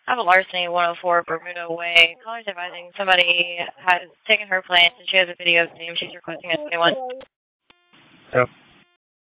I have a larceny 104 Bermuda Way. Caller's advising somebody has taken her place and she has a video of the name she's requesting at 21. Yep.